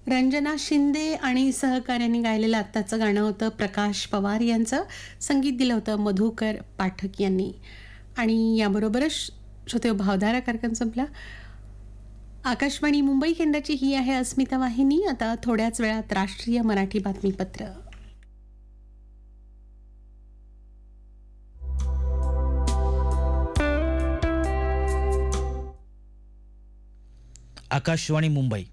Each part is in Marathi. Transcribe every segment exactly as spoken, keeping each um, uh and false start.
रंजना शिंदे आणि सहकाऱ्यांनी गायलेलं आत्ताचं गाणं होतं प्रकाश पवार यांचं. संगीत दिलं होतं मधुकर पाठक यांनी. आणि याबरोबरच श्रोतेहो भावधारा कार्यक्रम संपला. आकाशवाणी मुंबई केंद्राची ही आहे अस्मिता वाहिनी. आता थोड्याच वेळात राष्ट्रीय मराठी बातमीपत्र. आकाशवाणी मुंबई.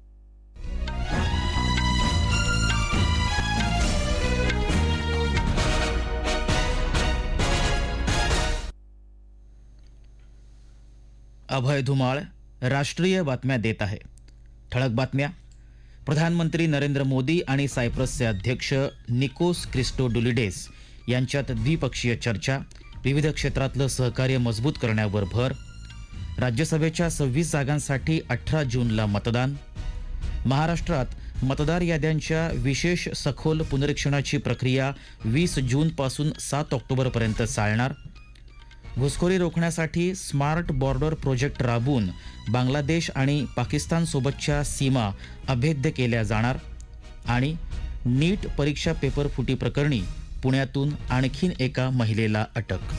अभय धुमाळ राष्ट्रीय बातम्या देत आहे. ठळक बातम्या. प्रधानमंत्री नरेंद्र मोदी आणि सायप्रसचे अध्यक्ष निकोस क्रिस्टोडुलिडेस यांच्यात द्विपक्षीय चर्चा. विविध क्षेत्रातलं सहकार्य मजबूत करण्यावर भर. राज्यसभेच्या सव्वीस जागांसाठी अठरा जूनला मतदान. महाराष्ट्रात मतदार याद्यांच्या विशेष सखोल पुनरीक्षणाची प्रक्रिया वीस जूनपासून सात ऑक्टोबरपर्यंत चालणार. घुसखोरी रोखण्यासाठी स्मार्ट बॉर्डर प्रोजेक्ट राबवून बांगलादेश आणि पाकिस्तानसोबतच्या सीमा अभेद्य केल्या जाणार. आणि नीट परीक्षा पेपर फुटी प्रकरणी पुण्यातून आणखीन एका महिलेला अटक.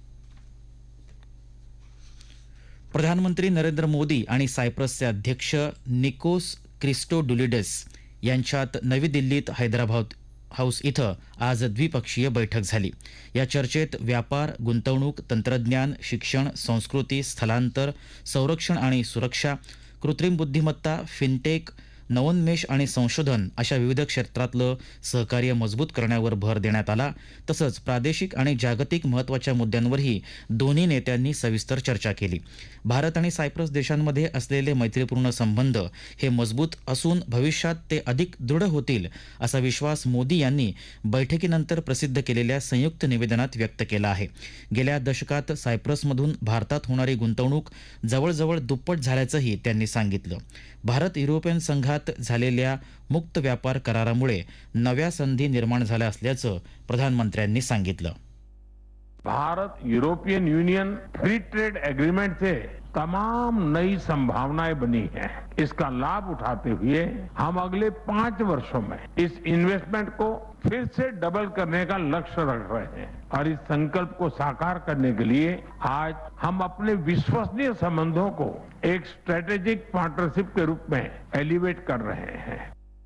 प्रधानमंत्री नरेंद्र मोदी आणि सायप्रसचे अध्यक्ष निकोस क्रिस्टोडुलिडेस यांच्यात नवी दिल्लीत हैदराबाद हाऊस इथं आज द्विपक्षीय बैठक झाली. या चर्चेत व्यापार, गुंतवणूक, तंत्रज्ञान, शिक्षण, संस्कृती, स्थलांतर, संरक्षण आणि सुरक्षा, कृत्रिम बुद्धिमत्ता, फिनटेक, नवोन्मेष आणि संशोधन अशा विविध क्षेत्रातलं सहकार्य मजबूत करण्यावर भर देण्यात आला. तसंच प्रादेशिक आणि जागतिक महत्त्वाच्या मुद्द्यांवरही दोन्ही नेत्यांनी सविस्तर चर्चा केली. भारत आणि सायप्रस देशांमध्ये असलेले मैत्रीपूर्ण संबंध हे मजबूत असून भविष्यात ते अधिक दृढ होतील असा विश्वास मोदी यांनी बैठकीनंतर प्रसिद्ध केलेल्या संयुक्त निवेदनात व्यक्त केला आहे. गेल्या दशकात सायप्रसमधून भारतात होणारी गुंतवणूक जवळजवळ दुप्पट झाल्याचंही त्यांनी सांगितलं. भारत युरोपियन संघात झालेल्या मुक्त व्यापार करारामुळे नव्या संधी निर्माण झाल्या असल्याचं प्रधानमंत्र्यांनी सांगितलं. Bharat European union free trade agreement से तमाम नई संभावनाएं बनी हैं। इसका लाभ उठाते हुए हम अगले पांच वर्षों में इस इन्वेस्टमेंट को फिर से डबल करने का लक्ष्य रख रहे हैं और इस संकल्प को साकार करने के लिए आज हम अपने विश्वसनीय संबंधों को एक स्ट्रेटेजिक पार्टनरशिप के रूप में एलिवेट कर रहे हैं.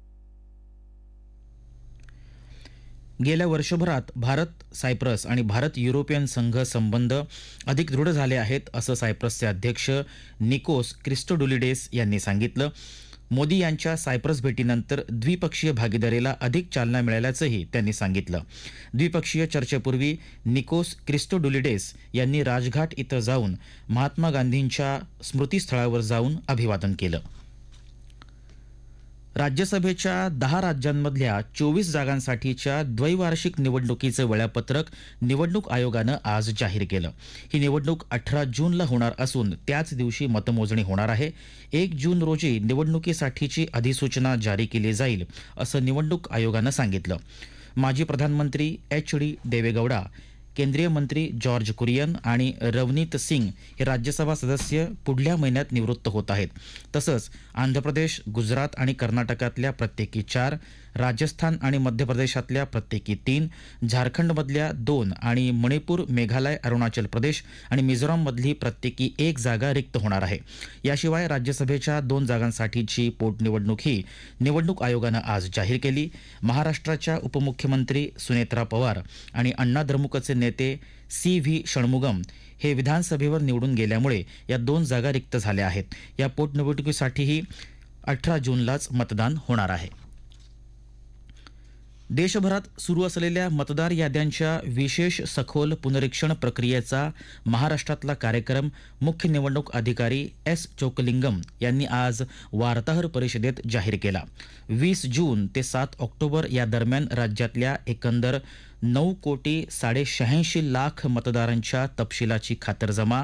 गेल्या वर्षभरात भारत सायप्रस आणि भारत युरोपियन संघ संबंध अधिक दृढ झाले आहेत असं सायप्रसचे अध्यक्ष निकोस क्रिस्टोडुलिडेस यांनी सांगितलं. मोदी यांच्या सायप्रस भेटीनंतर द्विपक्षीय भागीदारीला अधिक चालना मिळाल्याचंही त्यांनी सांगितलं. द्विपक्षीय चर्चेपूर्वी निकोस क्रिस्टोडुलिडेस यांनी राजघाट इथं जाऊन महात्मा गांधींच्या स्मृतीस्थळावर जाऊन अभिवादन केलं. राज्यसभेच्या दहा राज्यांमधल्या चोवीस जागांसाठीच्या द्वैवार्षिक निवडणुकीचं वेळापत्रक निवडणूक आयोगानं आज जाहीर केलं. ही निवडणूक अठरा जूनला होणार असून त्याच दिवशी मतमोजणी होणार आहे. एक जून रोजी निवडणुकीसाठीची अधिसूचना जारी केली जाईल असं निवडणूक आयोगानं सांगितलं. माजी प्रधानमंत्री एच डी देवेगौडा, केंद्रीय मंत्री जॉर्ज कुरियन आणि रवनीत सिंग हे राज्यसभा सदस्य पुढल्या महिन्यात निवृत्त होत आहेत. तसंच आंध्र प्रदेश, गुजरात आणि कर्नाटकातल्या प्रत्येकी चार, राजस्थान आणि मध्य प्रदेशातल्या प्रत्येकी तीन, झारखंडमधल्या दोन आणि मणिपूर, मेघालय, अरुणाचल प्रदेश आणि मिझोराममधली प्रत्येकी एक जागा रिक्त होणार आहे. याशिवाय राज्यसभेच्या दोन जागांसाठीची पोटनिवडणूक ही निवडणूक आयोगानं आज जाहीर केली. महाराष्ट्राच्या उपमुख्यमंत्री सुनेत्रा पवार आणि अण्णा द्रमुकचे नेते सी व्ही षणमुगम हे विधानसभेवर निवडून गेल्यामुळे या दोन जागा रिक्त झाल्या आहेत. या पोटनिवडणुकीसाठीही अठरा जूनलाच मतदान होणार आहे. देशभरात सुरू असलेल्या मतदार याद्यांच्या विशेष सखोल पुनरीक्षण प्रक्रियेचा महाराष्ट्रातला कार्यक्रम मुख्य निवडणूक अधिकारी एस चोकलिंगम यांनी आज वार्ताहर परिषदेत जाहीर केला. वीस जून ते सात ऑक्टोबर या दरम्यान राज्यातल्या एकंदर नऊ कोटी साडे शहाऐंशी लाख मतदारांच्या तपशिलाची खातरजमा